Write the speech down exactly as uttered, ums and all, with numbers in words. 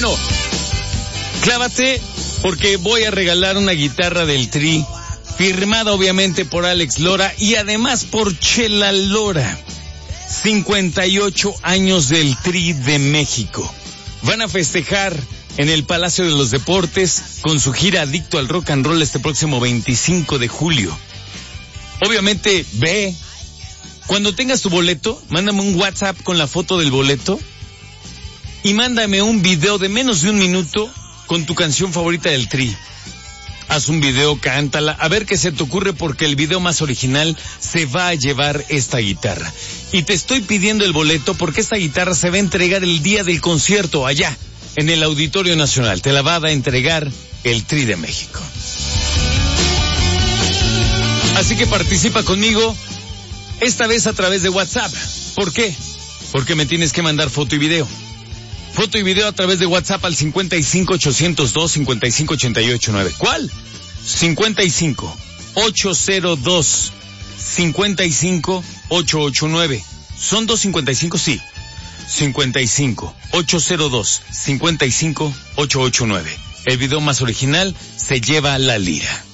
Bueno, clávate porque voy a regalar una guitarra del Tri, firmada obviamente por Alex Lora y además por Chela Lora. cincuenta y ocho años del Tri de México. Van a festejar en el Palacio de los Deportes con su gira Adicto al Rock and Roll este próximo veinticinco de julio. Obviamente, ve. Cuando tengas tu boleto, mándame un WhatsApp con la foto del boleto y mándame un video de menos de un minuto con tu canción favorita del Tri. Haz un video, cántala, a ver qué se te ocurre porque el video más original se va a llevar esta guitarra. Y te estoy pidiendo el boleto porque esta guitarra se va a entregar el día del concierto allá, en el Auditorio Nacional. Te la va a entregar el Tri de México. Así que participa conmigo, esta vez a través de WhatsApp. ¿Por qué? Porque me tienes que mandar foto y video. Foto y video a través de WhatsApp al cincuenta y cinco, ochocientos dos, cincuenta y cinco, ochenta y ocho, nueve. ¿Cuál? cincuenta y cinco, ochocientos dos, cincuenta y cinco, ochocientos ochenta y nueve. ¿Son dos cincuenta y cinco? Sí. cincuenta y cinco, ochocientos dos, cincuenta y cinco, ochocientos ochenta y nueve. El video más original se lleva la lira.